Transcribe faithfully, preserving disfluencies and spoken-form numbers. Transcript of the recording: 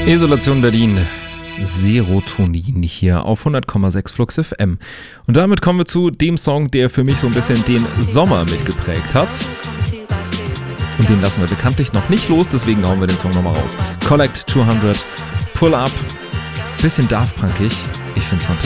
Isolation Berlin, Serotonin hier auf hundert Komma sechs Flux F M. Und damit kommen wir zu dem Song, der für mich so ein bisschen den Sommer mitgeprägt hat. Und den lassen wir bekanntlich noch nicht los, deswegen hauen wir den Song nochmal raus. Collect zweihundert, Pull Up, bisschen Daft Punkig, ich find's fantastisch.